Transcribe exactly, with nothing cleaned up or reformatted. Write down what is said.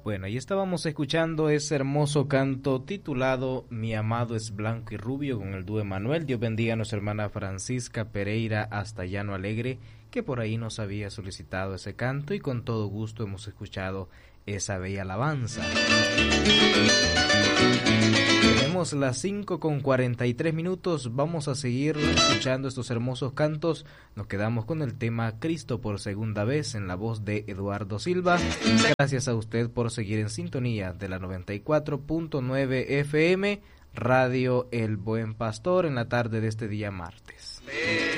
Bueno, y estábamos escuchando ese hermoso canto titulado Mi amado es blanco y rubio con el dúo Emanuel. Dios bendiga a nuestra hermana Francisca Pereira hasta Llano Alegre, que por ahí nos había solicitado ese canto y con todo gusto hemos escuchado esa bella alabanza. Tenemos las cinco con cuarenta y tres minutos, vamos a seguir escuchando estos hermosos cantos. Nos quedamos con el tema Cristo por segunda vez en la voz de Eduardo Silva. Gracias a usted por seguir en sintonía de la noventa y cuatro punto nueve F M, Radio El Buen Pastor, en la tarde de este día martes.